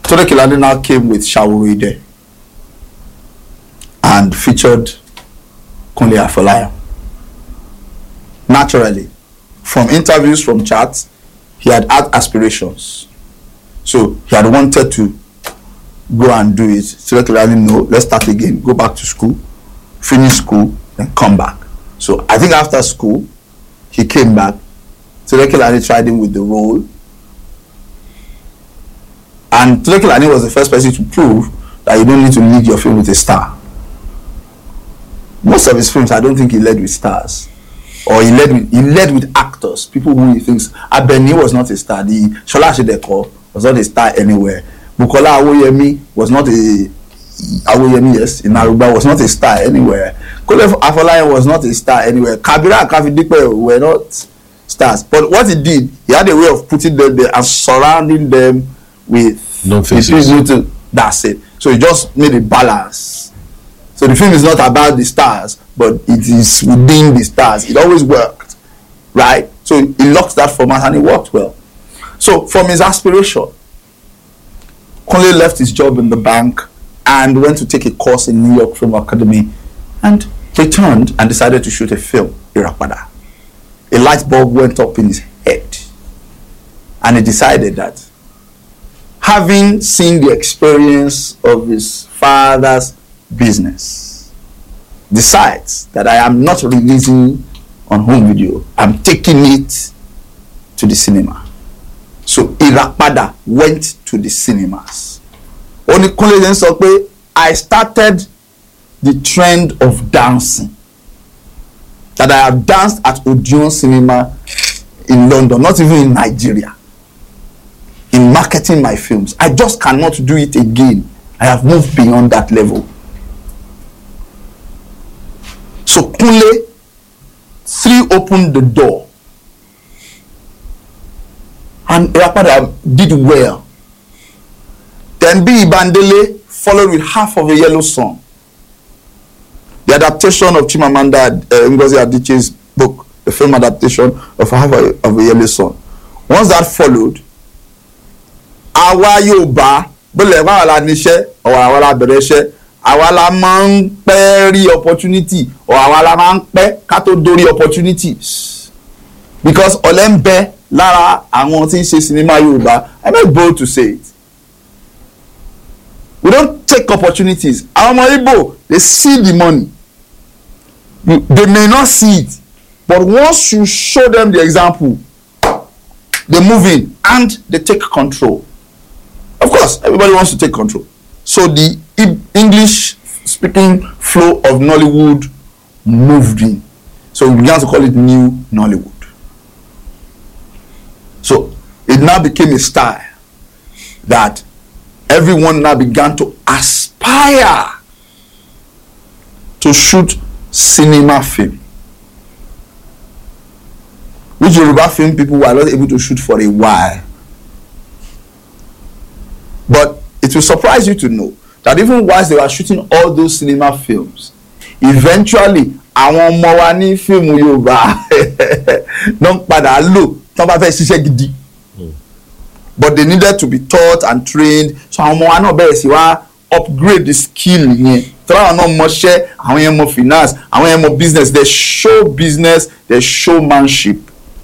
Tunde Kelani now came with Shawuride and featured Kunle Afolayan. Naturally, from interviews, from chats, he had aspirations. So he had wanted to go and do it. Tunde Kelani, no, let's start again, go back to school, finish school, then come back. So I think after school, he came back. Tunde Kelani tried him with the role. And Tunde Kelani was the first person to prove that you don't need to lead your film with a star. Most of his films, I don't think he led with stars. Or he led with actors, people who he thinks. Abeni was not a star. The Shola Shedeko was not a star anywhere. Bukola Awoyemi was not a in Aruba was not a star anywhere. Kunle Afolayan was not a star anywhere. Kabira and Kafidipe were not stars. But what he did, he had a way of putting them there and surrounding them with non-faces. That's it. So he just made a balance. So the film is not about the stars, but it is within the stars. It always worked, right? So he locked that format and it worked well. So from his aspiration, Kunle left his job in the bank and went to take a course in New York Film Academy and returned and decided to shoot a film, Irapada. A light bulb went up in his head and he decided that, having seen the experience of his father's business, decides that I am not releasing on home video, I'm taking it to the cinema. So Irapada went to the cinemas. Only Kunle then said, I started the trend of dancing. That I have danced at Odeon Cinema in London, not even in Nigeria, in marketing my films. I just cannot do it again. I have moved beyond that level. So Kunle threw open the door. And Irapada did well. Then B. Bandele followed with Half of a Yellow Song, the adaptation of Chimamanda Ngozi Adichie's book, the film adaptation of Half of a Yellow Song. Once that followed, Awa Yoba, bole wa la níṣẹ́, or awa la bẹ̀rẹ̀ iṣẹ́, awa la máa ń pẹ́ rí opportunity, or awa la máa ń pẹ́ ká tó dórí opportunities. Because Olembe lára àwọn tí ń ṣe cinema Yorùbá, I'm not bold to say it. We don't take opportunities. Àwọn ọmọ Igbo, they see the money. They may not see it, but once you show them the example, they move in and they take control. Of course, everybody wants to take control. So the English-speaking flow of Nollywood moved in. So we began to call it New Nollywood. So it now became a style that everyone now began to aspire to shoot cinema film, which Yoruba film people were not able to shoot for a while. But it will surprise you to know that even whilst they were shooting all those cinema films, eventually àwọn ọmọ wa ní fíìmù Yorùbá náà padà lò tí wọ́n bá fẹ́ ṣiṣẹ́ gidi. But they needed to be taught and trained. So àwọn ọmọ wa náà bẹ̀rẹ̀ sí wá upgrade the skill yẹn. Tọ́lá àwọn náà mọṣẹ́, àwọn yẹn mọ finance, àwọn yẹn mọ business. They show business, they showmanship.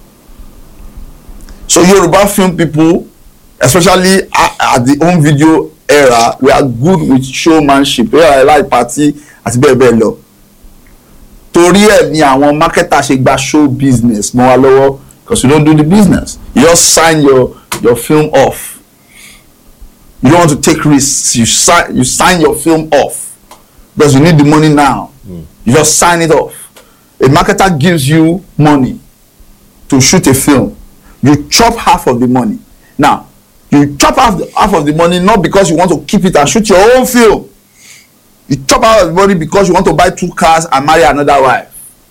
So Yoruba film people, especially at the home video era, we are good with showmanship. Like party àti bẹ́ẹ̀ bẹ́ẹ̀ lọ. Torí ẹ̀ ni àwọn marketer ṣe gba show business mọ́ wa lọ́wọ́, because you don't do the business. You just sign your film off. You don't want to take risks. You sign your film off because you need the money now. You just sign it off. A marketer gives you money to shoot a film. You chop half of the money. Now, you chop half of the money not because you want to keep it and shoot your own film. You chop half of the money because you want to buy 2 cars and marry another wife.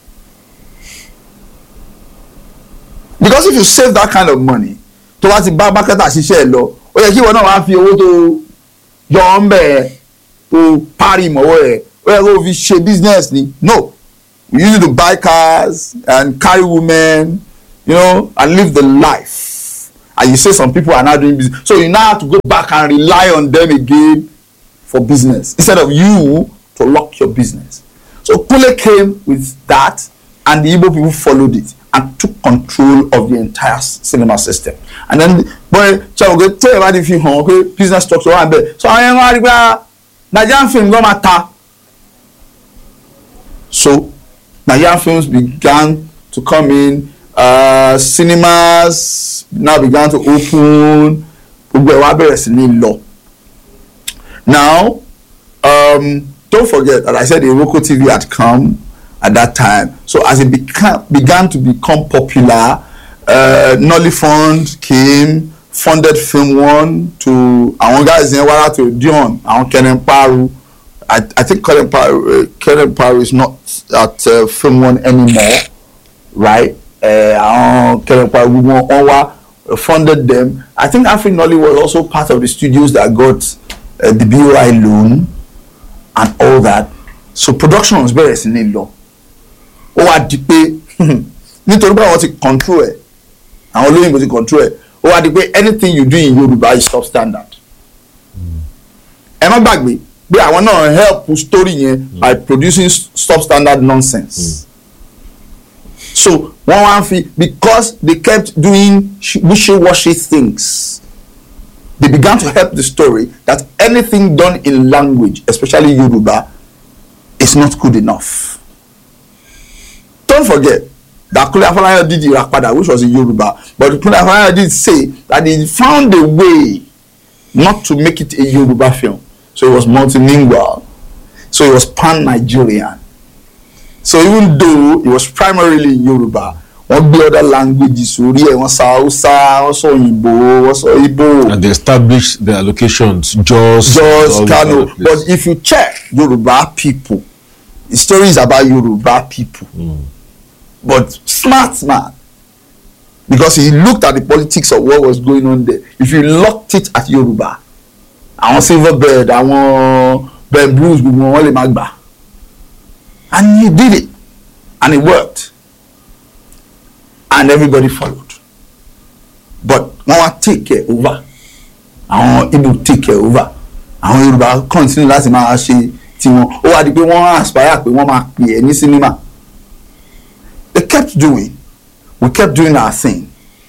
Because if you save that kind of money, tó bá ti bá marketer ṣiṣẹ́ lọ, ó yẹ kí ìwọ náà wá fi owó tó yọ ọ́n bẹ́ẹ̀ tó parí ìmọ̀wọ́ ẹ̀, ó yẹ kó fi ṣe business ni. No, we use it to buy cars and carry women, you know, and live the life. and you say some people are now doing business, so you now have to go back and rely on them again for business instead of you to lock your business. So Kule came with that, and the Igbo people followed it and took control of the entire cinema system. And then, boy, tell everybody if you okay, business structure and bed. So I am Nigerian film go matter. So Nigerian films began to come in. Cinemas now began to open. Now, don't forget that I said Iroko TV had come at that time. So as it began to become popular, Nolly Fund came, funded Film One to our guys in Wara to Dion, our Kenen Paru. I think Kenen Paru is not at Film One anymore, right? Our Kenen Paru funded them. I think Afri Nolly was also part of the studios that got the BOI loan and all that. So production was very law. Ó wá di pé nítorí pé àwọn ti control ẹ̀, àwọn olóyìnbó ti control ẹ̀, ó wá di pé anything you do in Yoruba is substandard. Ẹ má gbàgbé pé àwọn náà help story yẹn by producing substandard nonsense. So one wá because they kept doing wishy-washy things, they began to help the story that anything done in language, especially Yoruba, is not good enough. Don't forget that Kule Afolayan did Irapada, which was in Yoruba, but Kule Afolayan did say that he found a way not to make it a Yoruba film. So it was multilingual. So it was pan-Nigerian. So even though it was primarily in Yoruba, one other languages, and they established their locations, Jos, Kano. But if you check Yoruba people, the story is about Yoruba people. But smart, because he looked at the politics of what was going on there. If you locked it at Yoruba, àwọn Silverbird, àwọn Ben Blues, and he did it, and it worked, and everybody followed. But one take care over, àwọn Igbo take care over, àwọn Yoruba continue láti máa ṣe tiwọn. Ó wá di pé wọ́n aspire pé wọ́n máa pè é ní cinema. We kept doing our thing.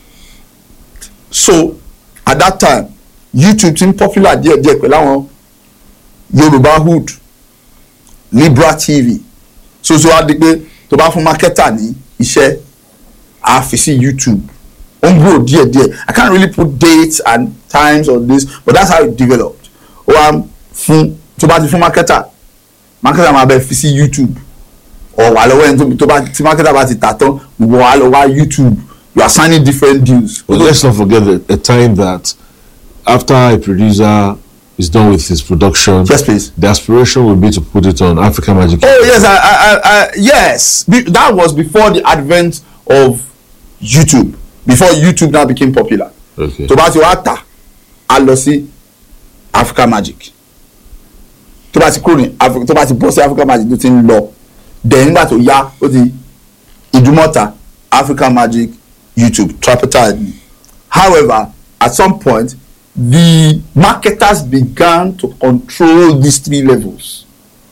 So at that time, YouTube seemed popular díẹ̀ pẹ̀lú àwọn Yoruba Hood, Libra TV. So wá di pé tó bá fún marketer ní iṣẹ́ a fi sí YouTube. Ó ń grow díẹ̀. I can't really put dates and times on this, but that's how it developed. Ó wá fún tó bá ti fún marketer máa bẹ fi sí YouTube. Or while tí marketer bá ti tà tán, wà YouTube, you are signing different deals. But let's not forget a time that after a producer is done with his production, yes, please, the aspiration would be to put it on Africa Magic. Oh yes, yes. That was before the advent of YouTube. Before YouTube now became popular. Okay. Tó bá ti wá tà, a lọ sí Africa Magic. Tó bá ti kúrò ní tó bá ti bọ́ sí Africa Magic tó ti ń lọ. Then nígbà tó yá ó ti Ìdúmọ̀tà, Africa Magic, YouTube, tripartite. However, at some point, the marketers began to control these three levels.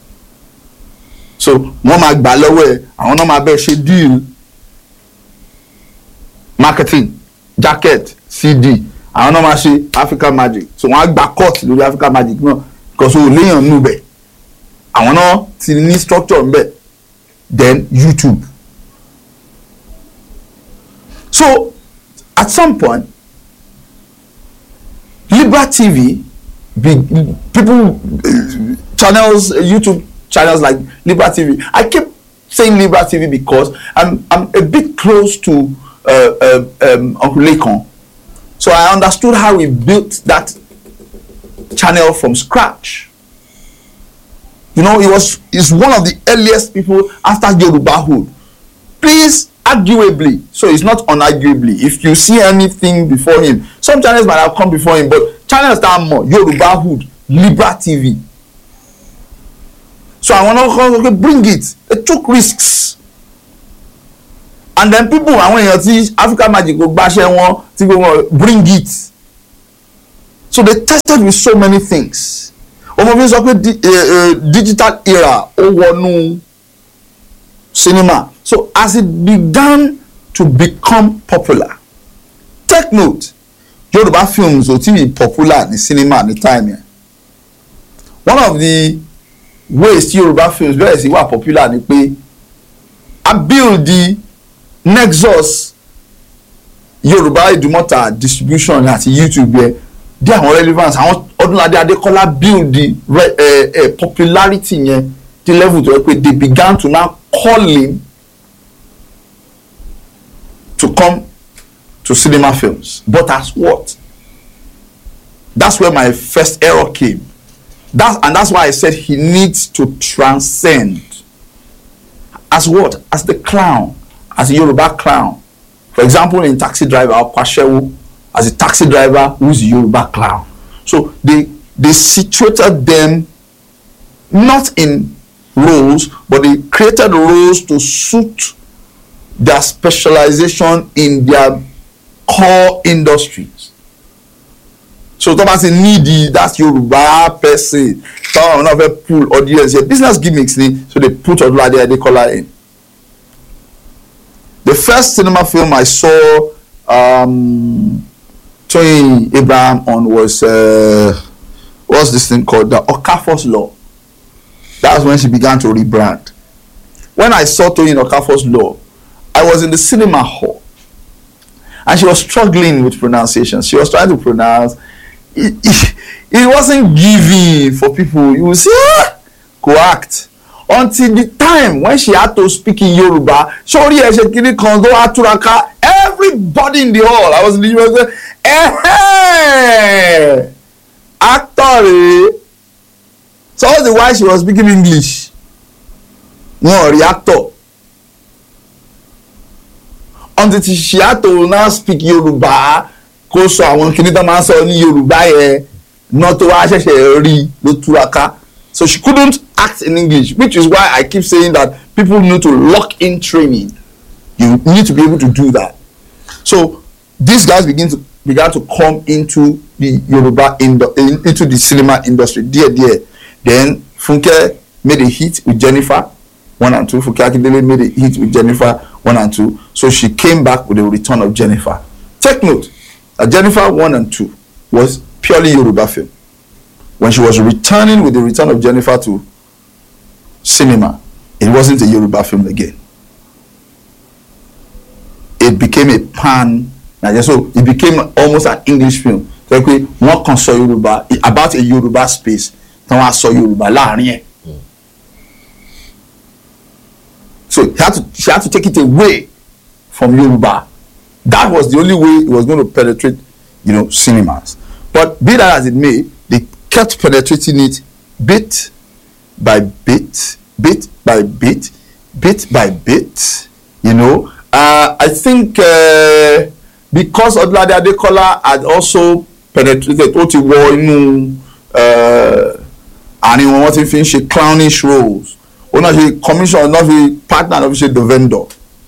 So wọ́n máa gbà lọ́wọ́ ẹ̀, àwọn náà máa bẹ́ẹ̀ ṣe deal, marketing, jacket, CD, àwọn náà máa ṣe Africa Magic. So wọ́n á gba cut lórí Africa Magic náà because o léèyàn nù bẹ̀. Àwọn náà ti ní structure ń bẹ̀. Then YouTube. So at some point, Libra TV, channels, YouTube channels like Libra TV. I keep saying Libra TV because I'm a bit close to Uncle Lekon. So I understood how he built that channel from scratch. You know, he's one of the earliest people after Yoruba Hood. Please, arguably, so it's not unarguably. If you see anything before him, some channels might have come before him, but channels that are more Yoruba Hood, Libra TV. So I want to bring it. They took risks. and then people àwọn èèyàn tí Africa Magic kò gbàṣẹ wọn tí gbogbo bring it, so they tested with so many things. ọmọ mi sọ pé digital era ó wọnú cinema, so as it began to become popular, take note, Yoruba films ò tí ì popular ní cinema ní time yẹn. One of the ways Yoruba films bẹ̀rẹ̀ sí wà popular ni pé a build the nexus Yoruba Idumota distribution àti YouTube yẹn dé àwọn relevance, àwọn Ọdúnládé Adékọ́lá build the popularity yẹn the level to where they began to now call him to come to cinema films. But as what? That's where my first error came. That's why I said he needs to transcend. As what? As the clown, as a Yoruba clown. For example, in Taxi Driver, Kwashewu, as a taxi driver who's a Yoruba clown. So they situated them not in roles, but they created roles to suit their specialization in their core industries. So Thomas is needy, that's Yoruba person. Someone not very pull audience here. Business gimmicks, so they put Odulade Adekola in. The first cinema film I saw Toyin Abraham on was what's this thing called? The Okafor's Law. That's when she began to rebrand. When I saw Toyin Okafor's Law, I was in the cinema hall and she was struggling with pronunciation. She was trying to pronounce. It wasn't giving for people. You will say, go act. Until the time when she had to speak in Yoruba, everybody in the hall, I was in the US, actor. So all the while she was speaking English. No, reactor. Until she had to now speak Yoruba, kó sọ àwọn kìíní tó máa ń sọ ní Yorùbá yẹn náà tó wá ṣẹ̀ṣẹ̀ rí ló túraká. So she couldn't act in English, which is why I keep saying that people need to lock in training. You need to be able to do that. So these guys began to come into the Yoruba into the cinema industry. There. Then Funke made a hit with Jennifer 1 and 2. Funke Akindele made a hit with Jennifer 1 and 2. So she came back with the return of Jennifer. Take note that Jennifer 1 and 2 was purely Yoruba film. When she was returning with the return of Jennifer to cinema, it wasn't a Yoruba film again. It became a pan. So it became almost an English film. So one can saw Yoruba about a Yoruba space. So she had to take it away from Yoruba. That was the only way it was going to penetrate, cinemas. But be that as it may, they kept penetrating it bit by bit, bit by bit, bit by bit. I think because Odulade Adekola had also penetrated what he wore and he wanted to finish clownish roles. Or not he commissioned, not he partner, not he the vendor.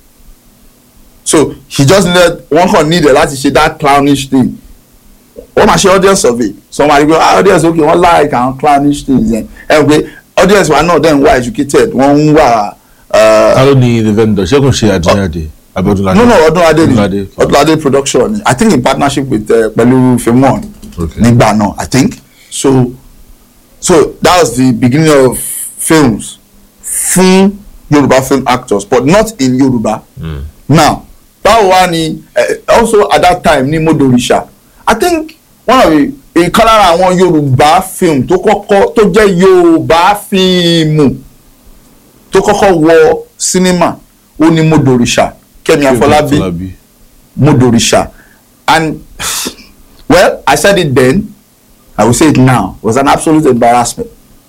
So he just needed that clownish thing. What my audience survey? Somebody go, audience okay, one like and clownish things. Okay, audience were not then well educated. One were I don't need the vendor. She can share Adjade. No, Odulade production. I think in partnership with Belu Femon. Okay. Nigbano, I think. So that was the beginning of films. Full Yoruba film actors, but not in Yoruba. Now, Bawani also at that time ni Modorisha. I think one of the color one Yoruba film to jẹ́ Yoruba film to kọ́kọ́ wọ cinema ó ní Modorisha. Kemi Afolabi. Modorisha. And well, I said it then, I will say it now. It was an absolute embarrassment.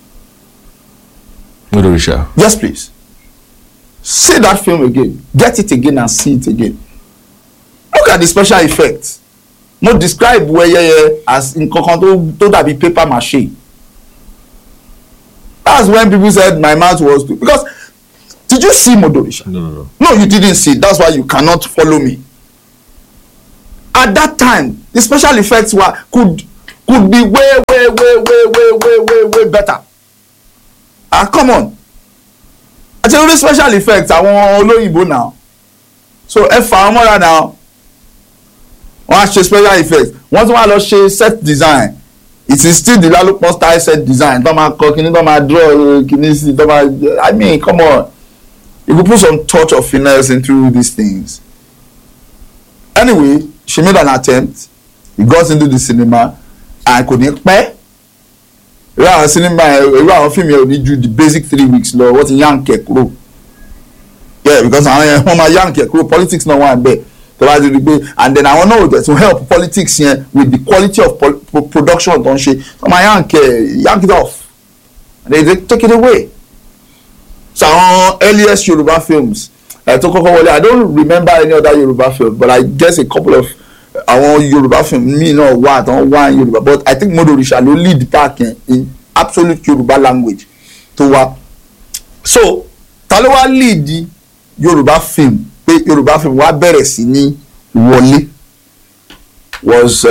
Modorisha. Yes, please. See that film again. Get it again and see it again. Look at the special effects. Not describe where as in to that be paper mache. That's when people said my mouth was too. Because Did you see Modorisha? No. No, you didn't see. That's why you cannot follow me. At that time, the special effects could be way better. Come on. I tell you the special effects. I want olóyìnbó now. So ẹ fà wọn mọ́ra now. Wọ́n á ṣe special effects. Wọ́n tún wá lọ ṣe set design. It is still the Lalopon style set design. Don't máa kọ kíní, don't máa draw kíní sí, don't máa. I mean, come on. You could put some touch of finesse into these things. Anyway, she made an attempt. He got into the cinema and kò ní pẹ́. Irú àwọn cinema irú àwọn fíìmù yẹn ò ní ju the basic 3 weeks lọ. Wọ́n ti yank ẹ̀ kúrò. Yeah, because àwọn yẹn wọ́n máa yank ẹ̀ kúrò. Politics náà wà bẹ́ẹ̀. And then I want to know to help politics here with the quality of production, don't she? So my yank it off, and they take it away. So our earliest Yoruba films, I don't remember any other Yoruba film, but I guess a couple of our Yoruba film, me no what on one Yoruba, but I think Modorisha will lead the pack in absolute Yoruba language to what. So Talowa lead the Yoruba film. Yoruba film wa bẹ̀rẹ̀ sí ní wọlé was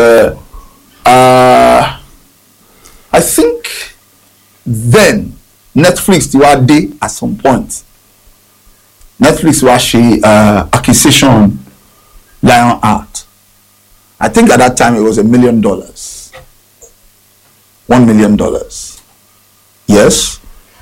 I think then Netflix ti wá dé at some point. Netflix wá ṣe acquisition Lionheart. I think at that time it was $1 million. $1 million. Yes.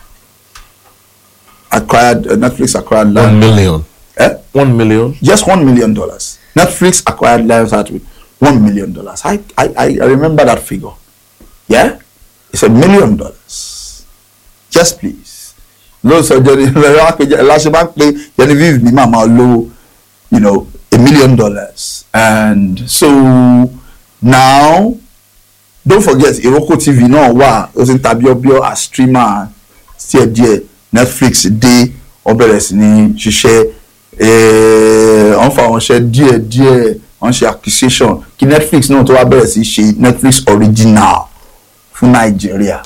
Netflix acquired $1 million. Eh? $1 million? Just $1 million. Netflix acquired Lionheart with $1 million. I remember that figure. Yeah? It's $1 million. Just please. No surgery. Genevieve ni mama low, you know, $1 million. And so now, don't forget, Iroko TV no wa was in Tabiobio as streamer still there. Netflix day oberes ni ṣiṣẹ́ on fa on ṣe díẹ̀ on ṣe acquisition ki Netflix náà tó wá bẹ̀rẹ̀ sí ṣe Netflix original fún Nigeria.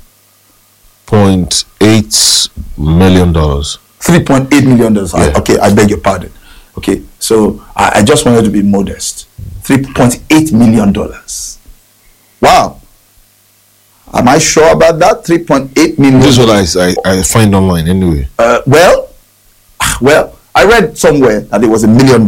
$3.8 million. $3.8 million. Yeah. Okay, I beg your pardon. Okay, so I just wanted to be modest. $3.8 million. Wow. Am I sure about that? 3.8 million. This is what I find online anyway. Well, I read somewhere that it was $1 million.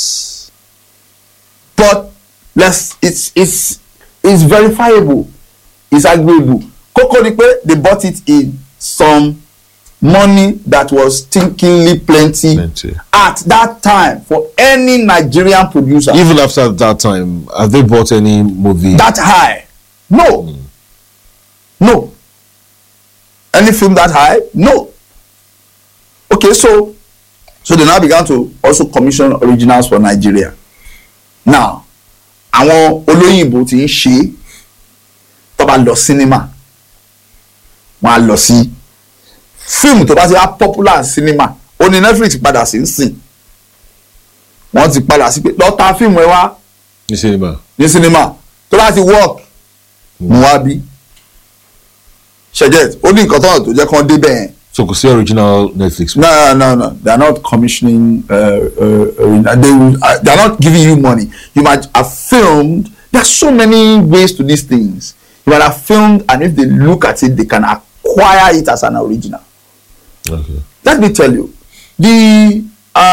But it's verifiable. It's agreeable. Kokoripe, they bought it in some money that was stinkingly plenty at that time for any Nigerian producer. Even after that time, have they bought any movie that high? No. No. Any film that high? No. Okay, so they now began to also commission originals for Nigeria. Now, àwọn olóyìnbó tí ń ṣe tó bá lọ cinema, wọ́n á lọ sí fíìmù tó bá ti wá popular cinema, ó ní Netflix padà sí ń sìn. Wọ́n ti padà sí pé lọ ta fíìmù ẹ wá ní cinema tó bá ti work mú wá bí. Ṣẹ̀jẹ̀ ó ní nǹkan tó jẹ́ kán dé bẹ́ẹ̀. So kò sí original Netflix. No. They are not commissioning. They are not giving you money. You might have filmed. There are so many ways to these things. You might have filmed, and if they look at it, they can acquire it as an original. Okay. Let me tell you, the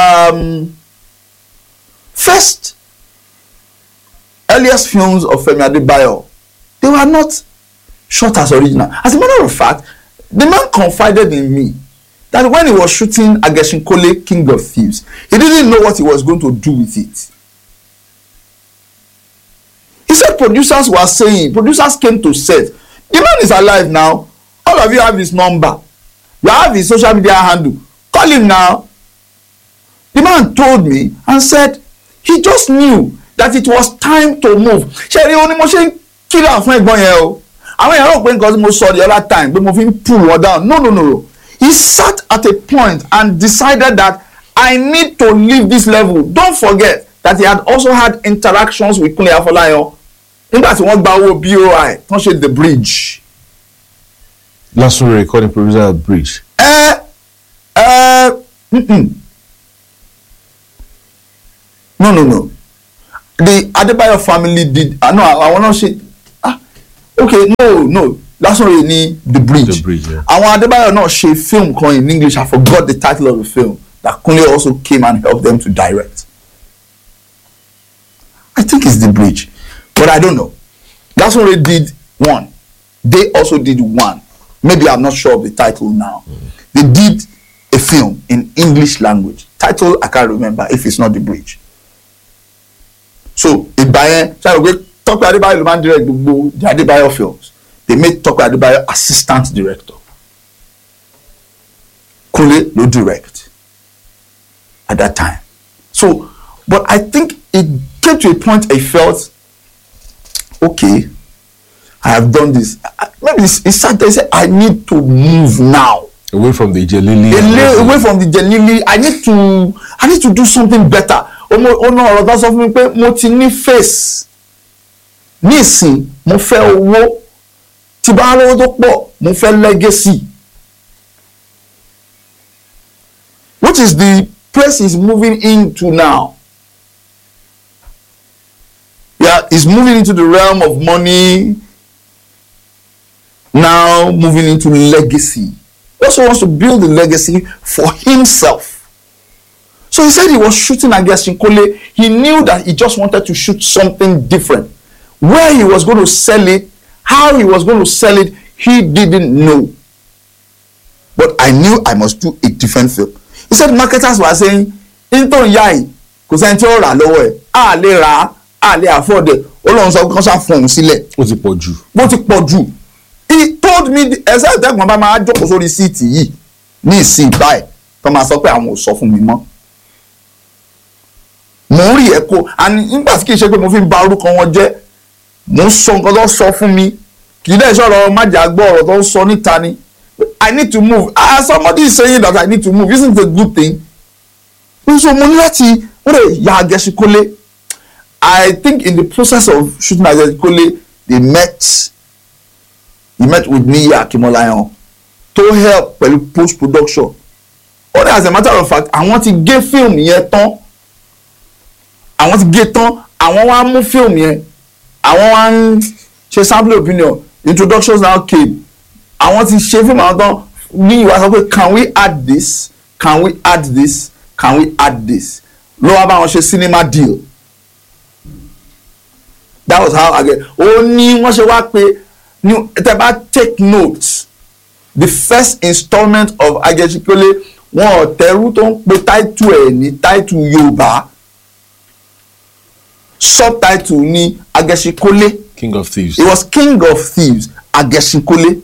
first earliest films of Femi Adebayo, they were not shot as original. As a matter of fact, the man confided in me that when he was shooting Ageshinkole, King of Thieves, he didn't know what he was going to do with it. He said producers came to set. The man is alive now. All of you have his number. You have his social media handle. Call him now. The man told me and said he just knew that it was time to move. I mean, I don't think because mo saw the other time, but mo fin pull her down. No. He sat at a point and decided that I need to leave this level. Don't forget that he had also had interactions with Kunle Afolayan. Nígbà tí wọ́n gba owó BOI, wọ́n ṣe The Bridge. Last one recording producer at Bridge. No. The Adebayo family did. No, I want to say. Okay, no. That's not really The Bridge. The Bridge, yeah. Àwọn Adebayo náà ṣe film kan in English. I forgot the title of the film. That Kunle also came and helped them to direct. I think it's The Bridge, but I don't know. That's what they did one. They also did one. Maybe I'm not sure of the title now. They did a film in English language. Title I can't remember if it's not The Bridge. So ìgbà yẹn Tọ́pẹ́ Adébáyọ̀ ló máa ń direct gbogbo the Adébáyọ̀ films. They made Tọ́pẹ́ Adébáyọ̀ assistant director. Kunle ló direct at that time. So, but I think it came to a point I felt, okay, I have done this. Maybe it's Saturday. Say I need to move now. Away from the Jelili. Away from the Jelili. I need to do something better. Ọ̀rọ̀ tó sọ fún mi pé mo ti ní face. Nísìn mo fẹ́ owó. Tí bá lówó tó pọ̀, mo fẹ́ legacy. Which is the place he's moving into now. Yeah, he's moving into the realm of money. Now moving into legacy. He also wants to build a legacy for himself. So he said he was shooting against Shinkole. He knew that he just wanted to shoot something different. Where he was going to sell it, how he was going to sell it, he didn't know. But I knew I must do a different film. He said marketers were saying, Inton Yai, kò sẹ́ni tí ó rà lọ́wọ́ ẹ̀, a lè rà, a lè afford it. Ọlọ́run sọ kán ṣá fún òun sílẹ̀. Ó ti pọ̀ jù. Bó ti pọ̀ jù. He told me, ẹ̀sẹ̀ ìtẹ́gbọ̀n bá máa jókòó sórí síìtì yìí ní ìsìn báyìí tó máa sọ pé àwọn ò sọ fún mi mọ́. Mo ń rí ẹ̀kọ́, and nígbà tí kì í ṣe pé mo fi ń ba orúkọ wọn jẹ́, mo ń sọ nǹkan tó sọ fún mi. Kì í dẹ̀ sọ̀rọ̀ májà gbọ́ ọ̀rọ̀ tó ń sọ níta ni. I need to move. Somebody is saying that I need to move. Isn't it a good thing? So mo ní láti ya Ageshikole. I think in the process of shooting Ageshikole, he met with me Akimolayan to help pẹ̀lú post production. Only as a matter of fact, àwọn ti gé film yẹn tán. Àwọn ti gé tán. Àwọn wá mú film yẹn. Àwọn wá ń ṣe sample opinion. Introductions now came. Àwọn ti ṣe film àwọn tán ní ìwà sọ pé can we add this? Can we add this? Can we add this? Ló wá bá wọn ṣe cinema deal. That was how I get. Ó ní wọ́n ṣe wá pé tẹ́ bá take notes. The first installment of Ageshikole wọn ò tẹrú tó ń pe title ẹ̀ ní title Yorùbá. Subtitle ní Ageshikole. King of Thieves. It was King of Thieves, Ageshikole.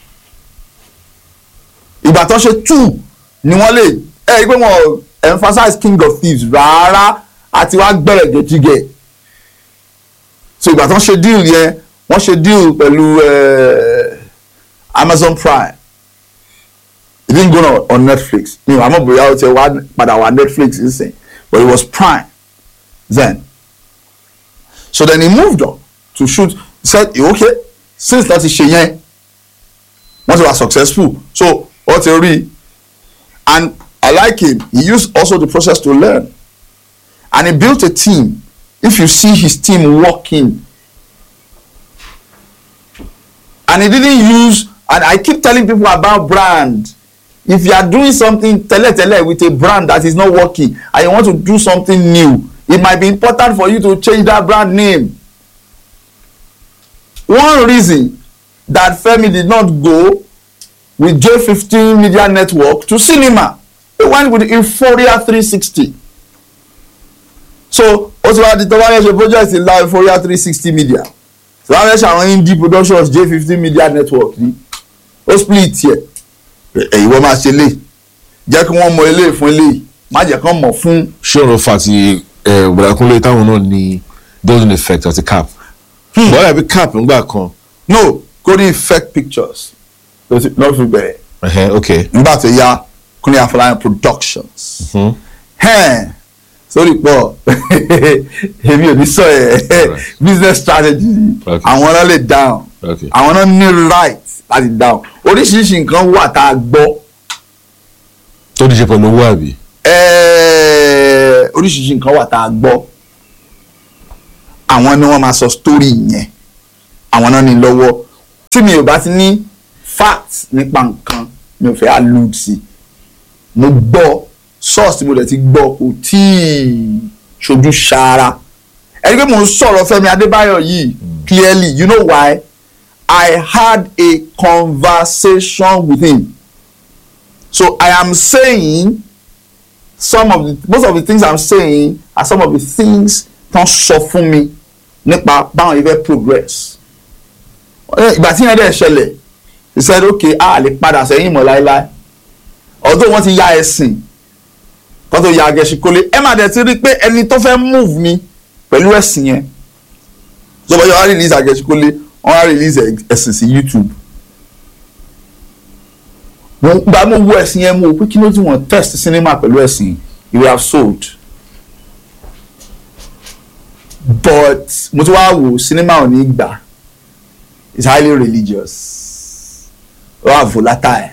Ìgbà tó ṣe 2 ni wọ́n lè pé wọ́n emphasize King of Thieves rárá àti wá gbẹ̀rẹ̀ gẹ̀jígẹ̀. So ìgbà tó ṣe deal yẹn wọ́n ṣe deal pẹ̀lú Amazon Prime. It didn't go on Netflix. Àmọ́ bóyá ó ti wá padà wá Netflix nsìn, but it was Prime then. So then he moved on to shoot. He said okay, since that is ṣe yẹn once he was successful, so what he read, and I like him. He used also the process to learn, and he built a team. If you see his team working, and he didn't use, and I keep telling people about brand. If you are doing something tele with a brand that is not working and you want to do something new, it might be important for you to change that brand name. One reason that Femi did not go with J15 Media Network to cinema, he went with Euphoria 360. So, also the Tobanesh project is now Euphoria 360 Media. So, Tobanesh àwọn indie productions J15 Media Network ni ó split here. Ìwọ máa ṣe lé jẹ́ kí wọ́n mọ ilé fún ilé má jẹ́ kán mọ̀ fún. Ṣé ọ̀rọ̀ fàtí Bọ̀dákúnlé táwọn náà ní golden effect àti cap? Bọ́lá bí cap ńgbà kan. No, golden effect pictures lọ́ fi bẹ̀rẹ̀. Okay. Nígbà tó yá Kúnlé Afọláyan Productions. Sorry pọ̀ èmi ò ní sọ business strategy àwọn náà lè down àwọn náà ní right láti down oríṣiríṣi nǹkan wà tá a gbọ́ tó díje pẹ̀lú owó àbí. Oríṣiríṣi nǹkan wà tá a gbọ́ àwọn ni wọ́n máa sọ story yẹn àwọn náà ní lọ́wọ́ tí mi ò bá ti ní fact nípa nǹkan mi ò fẹ́ allude sí mo gbọ́ source tí mo dẹ̀ ti gbọ́ kò tí ì ṣojú ṣáárá ẹni pé mo ń sọ̀rọ̀ Fẹ́mi Adébáyọ̀ yìí clearly you know why I had a conversation with him so I am saying most of the things I'm saying are some of the things tán sọ fún mi nípa báwọn yìí fẹ́ progress ìgbà tí yẹn dẹ̀ ṣẹlẹ̀ he said okay a lè padà sẹ́yìn mọ́ láéláé ọdún wọn ti ya ẹ̀sìn kó tó ya Agẹṣinkólé ẹ má dẹ̀ ti rí pé ẹni tó fẹ́ move mi pẹ̀lú ẹ̀sìn yẹn lọ́wọ́ yọ wá release Agẹṣinkólé wọ́n wá release ẹ̀sìn sí YouTube gba mo wo ẹ̀sìn yẹn mo wò pé kí ló tí wọ́n test cinema pẹ̀lú ẹ̀sìn you will have sold but mo ti wá wò cinema ò ní gbà it's highly religious or volatile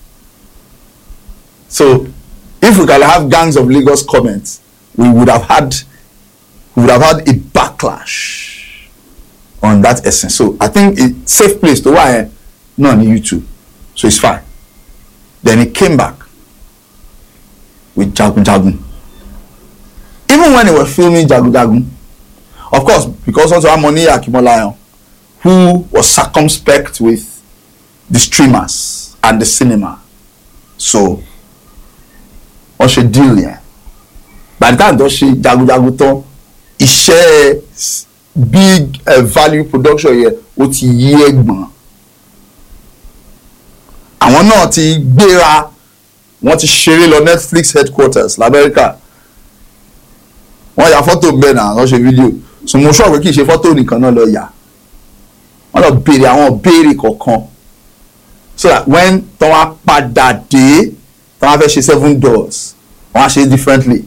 so if we can have gangs of Lagos comments we would have had a backlash on that essence so I think it's safe place to why no on YouTube so it's fine then he came back with Jagun Jagun even when they were filming Jagun Jagun of course because also Harmony Akimolayan who was circumspect with the streamers and the cinema so wọ́n ṣe deal yẹn by the time tó ṣe Jagun Jagun tán iṣẹ́ big value production yẹn ó ti yí ẹ̀gbọ́n àwọn náà ti gbéra wọ́n ti ṣeré lọ Netflix headquarters l'Amẹ́ríkà wọ́n ya fọ́tò bẹ́ẹ̀ náà wọ́n ṣe fídíò so mo sọ pé kì í ṣe fọ́tò nìkan náà lọ yà wọ́n lọ béèrè àwọn béèrè kọ̀ọ̀kan so that when tọ́ wá padà dé tọ́ wá fẹ́ ṣe 7 doors wọ́n á ṣe differently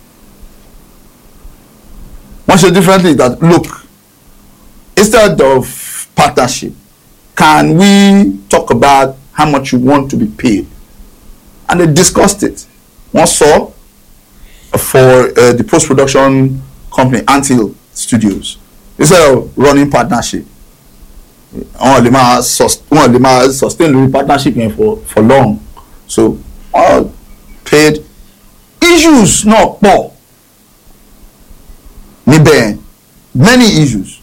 wọ́n ṣe differently that look instead of partnership can we talk about how much you want to be paid and they discussed it wọ́n sọ for the post-production company Antil Studios instead of running partnership wọ́n lè máa sustain lórí partnership yẹn for long so paid issues náà pọ̀ níbẹ̀ many issues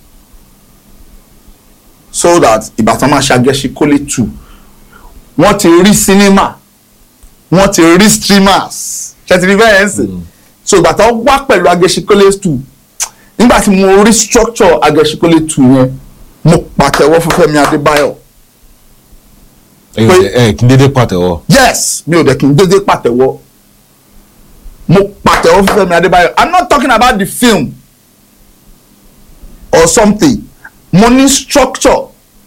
so that Ìbàdàn máa ṣe Agẹṣinkólé 2 wọ́n ti rí cinema wọ́n ti rí streamers ṣe ti rí bẹ́ẹ̀ ẹ̀ sìn so Ìbàdàn wá pẹ̀lú Agẹṣinkólé 2 nígbà tí mo rí structure Agẹṣinkólé 2 yẹn mo pàtẹ́wọ́ fún Fẹ́mi Adébáyọ̀. kí n dédé pàtẹ́wọ́. yes mi ò dẹ̀ kí n dédé pàtẹ́wọ́ mo pàtẹ́wọ́ fún Fẹ́mi Adébáyọ̀ I'm not talking about the film or something mo ní structure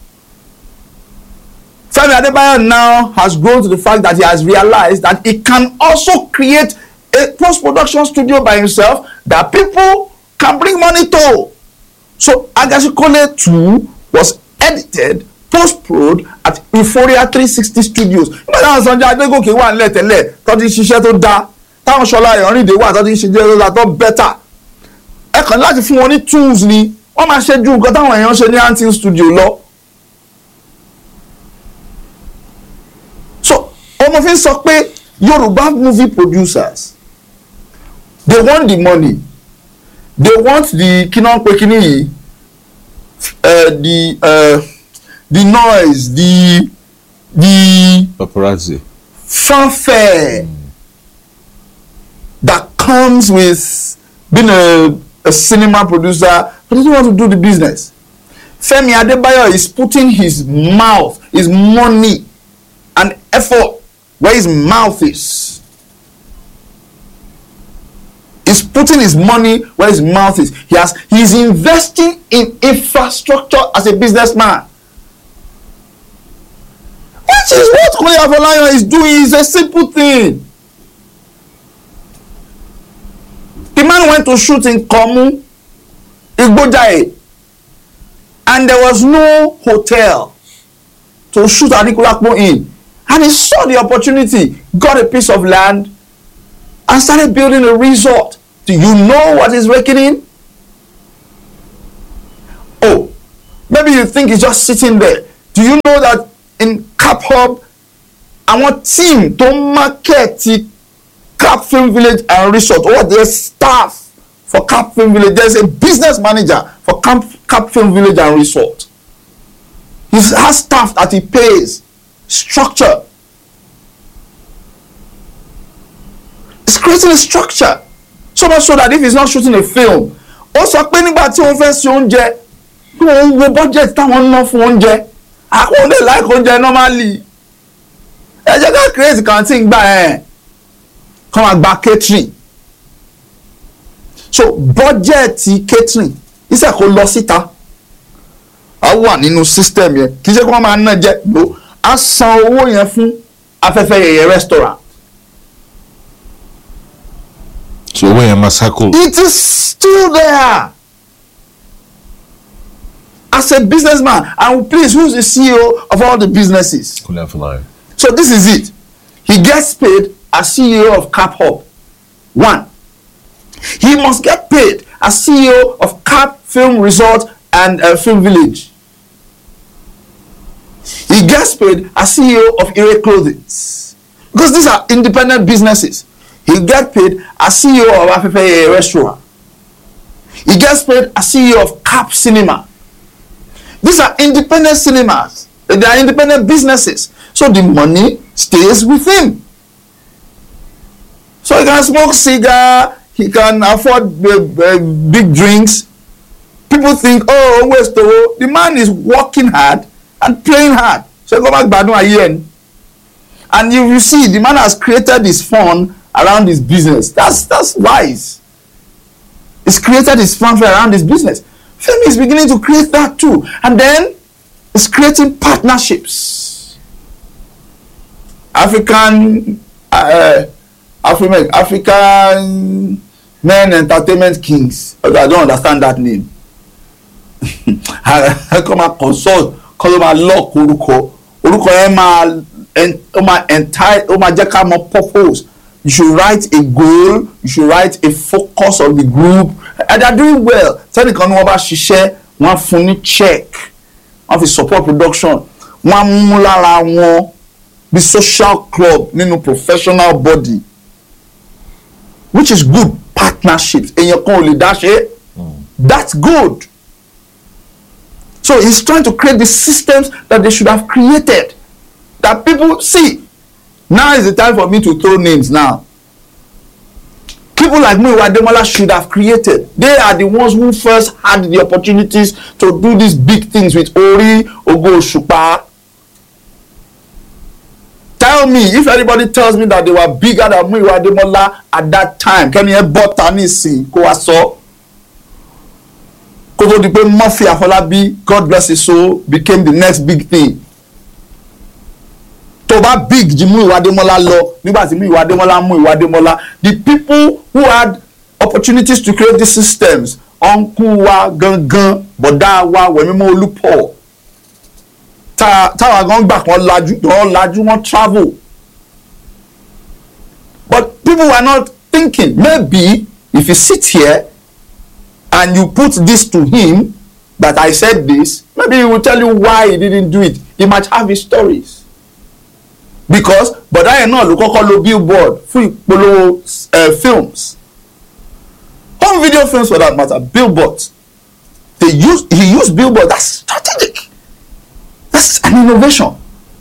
Fẹ́mi Adébáyọ̀ now has grown to the fact that he has realized that he can also create a post-production studio by himself that people can bring money to. So Agẹṣinkólé 2 was edited post-prod at Euphoria 360 Studios. Nígbà táwọn Sanjay Adégòkè wà nílẹ̀ tẹ́lẹ̀ tó ti ṣiṣẹ́ tó dáa táwọn Ṣọlá Ìyànríndé wà tó ti ṣiṣẹ́ tó dáa tó bẹ́tà. Ẹ kàn láti fún wọn ní tools ni wọ́n máa ṣe ju nǹkan táwọn èèyàn ṣe ní Antil Studio lọ. So ọmọ fi ń sọ pé Yorùbá movie producers they want the money. They want the the noise, the paparazzi, fanfare that comes with being a cinema producer, but they don't want to do the business. Fẹ́mi Adébáyọ̀ is putting his mouth, his money, and effort where his mouth is. He's putting his money where his mouth is. He's investing in infrastructure as a businessman. Which is what Kole Afolayan is doing. It's a simple thing. The man went to shoot in Komu, Igbojaye, and there was no hotel to shoot Anikulapo in. And he saw the opportunity, got a piece of land, and started building a resort. Do you know what he's raking in? Oh, maybe you think he's just sitting there. Do you know that in Cap Hub, our team to market Cap Film Village and Resort, or their staff for Cap Film Village, there's a business manager for Cap Film Village and Resort. He has staff that he pays, structure. It's creating a structure. So much so that if he's not shooting a film, also nígbà tí wọ́n fẹ́ ṣe oúnjẹ, wọ́n wo budget táwọn ná fún oúnjẹ. Àwọn ọ̀dẹ̀ like oúnjẹ normally. Ẹ jẹ́ ká create canteen gbà ẹ̀. Kọ́ máa gba catering. So budget catering iṣẹ́ kò lọ síta. A wà nínú system yẹn. Kì í ṣe kí wọ́n máa ná jẹ. No, a san owó yẹn fún afẹ́fẹ́ yẹyẹ restaurant. So when you massacre, it is still there. As a businessman, and please, who's the CEO of all the businesses? So this is it. He gets paid as CEO of Cap Hub. 1. He must get paid as CEO of Cap Film Resort and Film Village. He gets paid as CEO of Ire Clothing. Because these are independent businesses. He gets paid as CEO of Afefe Restaurant. He gets paid as CEO of Cap Cinema. These are independent cinemas. They are independent businesses. So the money stays with him. So he can smoke cigar. He can afford big drinks. People think, oh, where's the man is working hard and playing hard. So go back Badu again. And you see, the man has created his fund around his business. That's wise. He's created his fanfare around his business. Femi is beginning to create that too. And then it's creating partnerships. African Men Entertainment Kings. I don't understand that name. I come and consult. Call my lock Uruko. Uruko Jeka more purpose. You should write a goal. You should write a focus of the group. And they're doing well. Tell the company about share one funny check. One for support production. One mulara one. The social club, professional body. Which is good partnerships. And you can only dash it. That's good. So he's trying to create the systems that they should have created. That people see. Now is the time for me to throw names now. People like Muyiwa Ademola should have created. They are the ones who first had the opportunities to do these big things with Ori Ogo-Osupa. Tell me, if anybody tells me that they were bigger than Muyiwa Ademola at that time, can you bought Tanisi Kowaso? Koto Dipe Murphy Afolabi, God bless his soul, became the next big thing. Toba big Muyiwa Ademola law, Muyiwa Ademola. The people who had opportunities to create these systems, Uncle wa Gangan, Boda wa Wemimo Olupo. Tawa gone back on Laju won't travel. But people were not thinking, maybe if you sit here and you put this to him, that I said this, maybe he will tell you why he didn't do it. He might have his stories. Because, but I know, look at billboard, free films. Home video films for that matter, billboards. He used billboard, that's strategic. That's an innovation.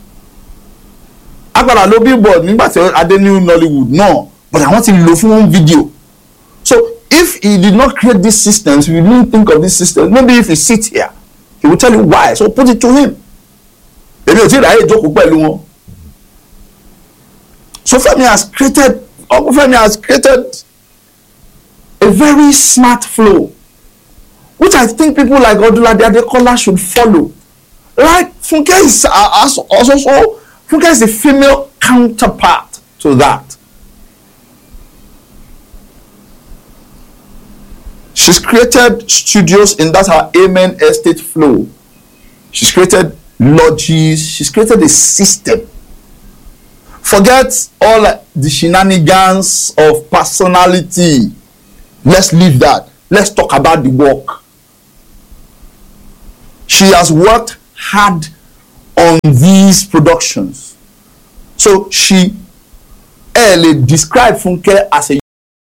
Agbara lo billboard, nígbà tí Ade new Nollywood, no. But I want him to do home video. So if he did not create these systems, if he didn't think of these systems, maybe if he sits here, he will tell you why. So put it to him. So Femi has created a very smart flow, which I think people like Odulade Adekola should follow. Like Funke is also Funke is a female counterpart to that. She's created studios in that her Amen Estate flow. She's created lodges. She's created a system. Forget all the shenanigans of personality. Let's leave that. Let's talk about the work. She has worked hard on these productions. So she described Funke as a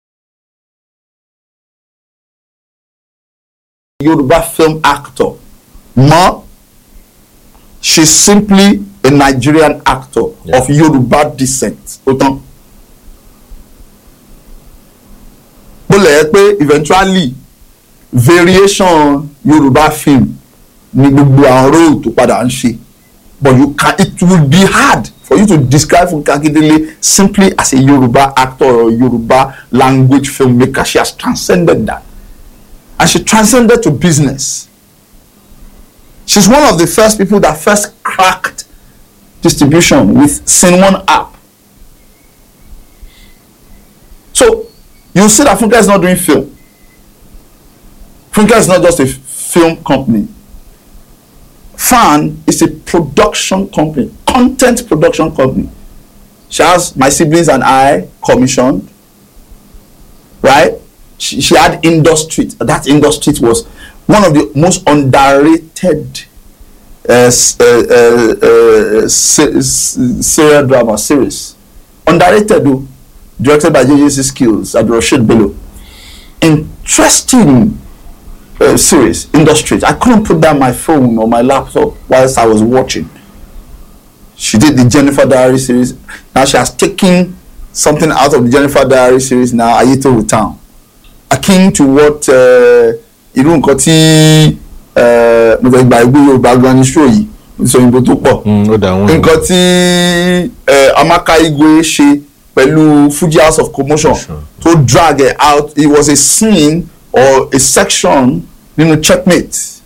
Yoruba film actor. Ma, she's simply a Nigerian actor of Yoruba descent. Autant. Eventually, variation Yoruba film ni gbogbo àwọn role tó padà ń ṣe. But it will be hard for you to describe Funke Akindele simply as a Yoruba actor or Yoruba language filmmaker. She has transcended that. And she transcended to business. She's one of the first people that first cracked distribution with Cinema app. So you see that Funke is not doing film. Funke is not just a film company. Fan is a production company, content production company. She has My Siblings and I commissioned, right? She had Industry. That Industry was one of the most underrated serial drama series. Underrated though, directed by JJC Skills and Rashid Bello. Interesting series, Industry. I couldn't put down my phone or my laptop whilst I was watching. She did the Jennifer Diary series. Now she has taken something out of the Jennifer Diary series now, Ayetoro Town. Akin to what irú nǹkan tí mo fẹ́ gba ìgbé Yorùbá gan ní show yìí sọ òyìnbó tó pọ̀ nǹkan tí Amaka Igwe ṣe pẹ̀lú Fuji House of Commotion to drag it out. It was a scene or a section nínú Checkmate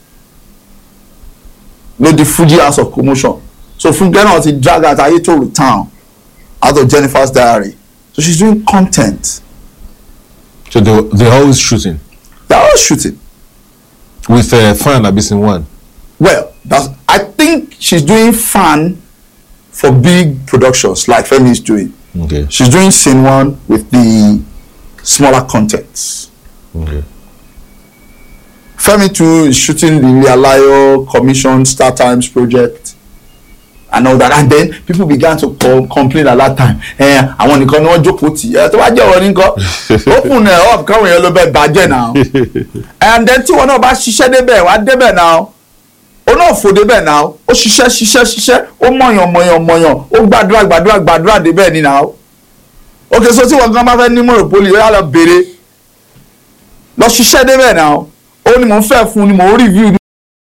no the Fuji House of Commotion. So Funke náà ti drag out Ayetoro Town out of Jennifer's Diary. So she's doing content. So they're always shooting. They're always shooting. With Fan Abyss in one. Well, I think she's doing Fan for big productions like Femi is doing. Okay. She's doing Scene One with the smaller contents. Okay. Femi too is shooting the Lialayo Commission Star Times project and all that, and then people began to complain at that time. Àwọn nìkan ni wọ́n jókòó tì tó bá jẹ́ ọ̀rọ̀ nìkan open up káwọn èèyàn ló bẹ bàjẹ́ now. And then tí wọn náà bá ṣiṣẹ́ débẹ̀ wá débẹ̀ now ó náà fò débẹ̀ now ó ṣiṣẹ́ ó mọ̀yàn ó gbàdúrà débẹ̀ ni now. Okay, so tí wọn gan bá fẹ́ ní monopoly ó yà lọ béèrè lọ ṣiṣẹ́ débẹ̀ now ó ní mò ń fẹ́ fún ni mò ń review